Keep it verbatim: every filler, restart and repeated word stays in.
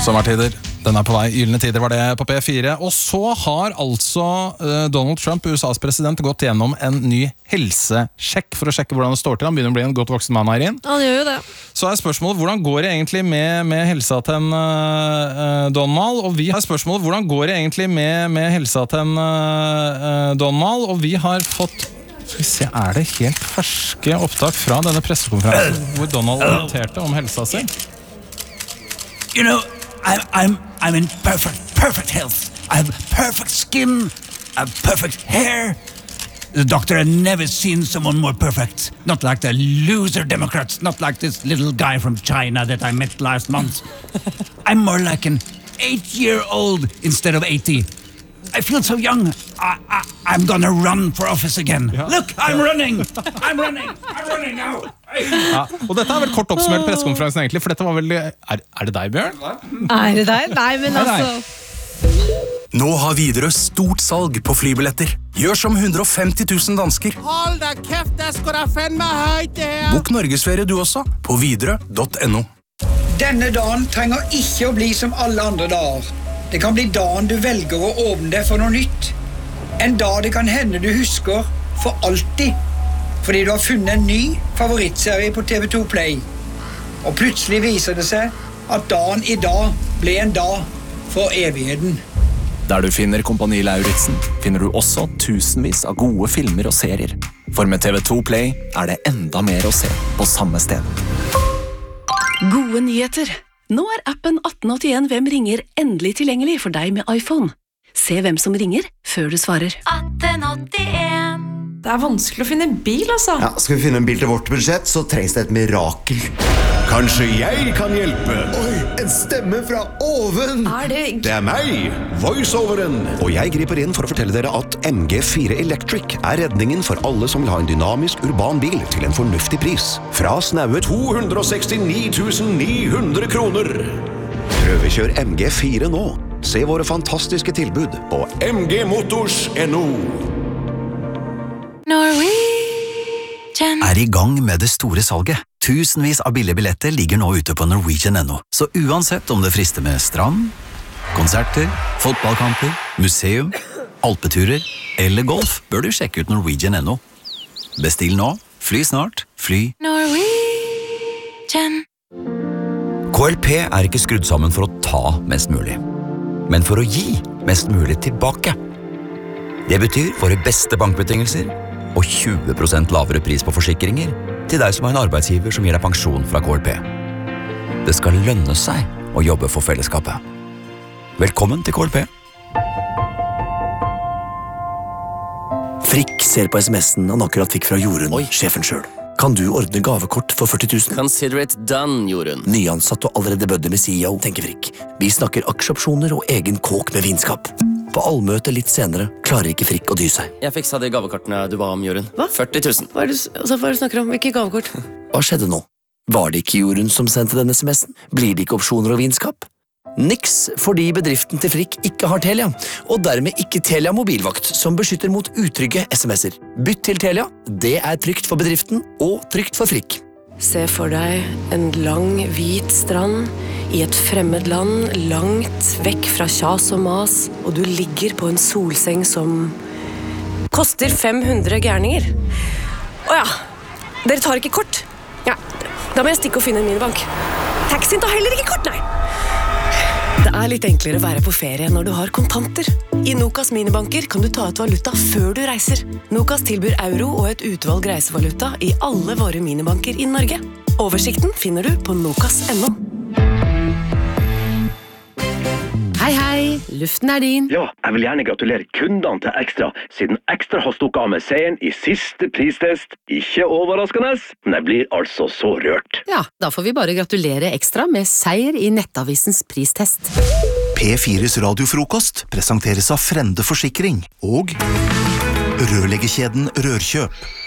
Sommertider, den er på vei. Gyllene tider var det på P fire. Og så har altså uh, Donald Trump, U S A's president, gått gjennom en ny helsesjekk for å sjekke hvordan det står til. Han begynner å bli en godt voksen mann her inn. Han gjør jo det. Så er spørsmålet, hvordan går det egentlig med, med helsa til en, uh, Donald? Og vi har spørsmålet, hvordan går det egentlig med, med helsa til en, uh, Donald? Og vi har fått... Skal vi se, er det helt ferske opptak fra denne pressekonferansen hvor Donald orienterte om helsa sin? You know, I'm, I'm, I'm in perfect, perfect health. I have perfect skin, I have perfect hair. The doctor had never seen someone more perfect. Not like the loser Democrats, not like this little guy from China that I met last month. I'm more like an eight-year-old instead of eighty. I feel so young. I, I, I'm gonna run for office again. Ja. Look, I'm running! I'm running! I'm running now! Ja, og dette er vel kort oppsummert pressekonferansen egentlig, for dette var vel... Er, er det deg, Bjørn? Er det deg? Nei, men altså... Nå har Widerøe stort salg på flybilletter. Gjør som hundre og femti tusen dansker. Hold da kæft, der skal da fandme højt det her. Bok Norgesferie du også, på widerøe punktum no. Denne dagen trenger ikke å bli som alle andre dager. Det kan bli dagen du velger å åpne deg for noe nytt. En dag det kan hende du husker for alltid. Fordi du har funnet en ny favorittserie på T V to Play. Og plutselig viser det seg at dagen i dag ble en dag for evigheten. Der du finner Kompani Lauritzen, finner du også tusenvis av gode filmer og serier. For med T V to Play er det enda mer å se på samme sted. Gode nyheter! Nå er appen atten åttien Hvem ringer endelig tilgjengelig for deg med iPhone. Se hvem som ringer før du svarer. atten åttien Det er vanskelig å finne en bil, altså. Ja, skal vi finne en bil til vårt budsjett, så trengs det et mirakel. Kanskje jeg kan hjelpe? Oi, en stemme fra oven! Er det... Det er meg, voiceoveren. Og jeg griper inn for å fortelle dere at M G fire Electric er redningen for alle som vil ha en dynamisk urban bil til en fornuftig pris. Fra snaue to hundre og sekstini tusen ni hundre kroner. Prøvekjør M G fire nå. Se våre fantastiske tilbud på m g motors punktum no. Norwegian Er i gang med det store salget. Tusenvis av billige billetter ligger nå ute på Norwegian punktum no. Så uansett om det frister med strand, konserter, fotballkamper, museum, alpeturer eller golf, bør du sjekke ut Norwegian punktum no. Bestill nå, fly snart, fly. Norwegian K L P er ikke skrudd sammen for å ta mest mulig, men for å gi mest mulig tilbake. Det betyr våre beste bankbetingelser og tjue prosent lavere pris på forsikringer til deg som har en arbeidsgiver som gir deg pensjon fra K L P. Det skal lønne seg å jobbe for fellesskapet. Velkommen til K L P. Frikk ser på sms'en han akkurat fikk fra Jorunn, sjefen selv. Kan du ordne gavekort for førti tusen? Consider it done, Jorunn. Nyansatt og allerede bødde med C E O, tenker Frikk. Vi snakker aksjeopsjoner og egen kåk med vinskap. På allmøte litt senere klarer ikke Frikk å dy seg. Jeg fiksa de gavekortene du ba om, Jorunn. Hva? førti tusen. Hva er det, altså, hva er det du snakker om? Hvilke gavekort? Hva skjedde nå? Var det ikke Jorunn som sendte denne sms'en? Blir det ikke opsjoner og vinskap? Niks, fordi bedriften til Frikk ikke har Telia, og dermed ikke Telia mobilvakt, som beskytter mot utrygge sms'er. Bytt til Telia, det er trygt for bedriften og trygt for Frikk. Se for deg en lang, hvit strand i et fremmed land, langt vekk fra kjas og mas, og du ligger på en solseng som koster fem hundre gærninger. Åja, dere tar ikke kort? Ja, da må jeg stikke og finne en minibank. Taxien tar heller ikke kort, nei. Det er litt enklere å være på ferie når du har kontanter. I Nokas minibanker kan du ta ut valuta før du reiser. Nokas tilbyr euro og et utvalg reisevaluta i alle våre minibanker i Norge. Oversikten finner du på nokas punktum no. Hei, hei. Luften er din. Ja, jeg vil gjerne gratulere kundene til Ekstra, siden Ekstra har stukket av med seieren i siste pristest. Ikke overraskende, men jeg blir altså så rørt. Ja, da får vi bare gratulere Ekstra med seier i Nettavisens pristest. P fires radiofrokost presenteres av Frende Forsikring og rørleggerkjeden Rørkjøp.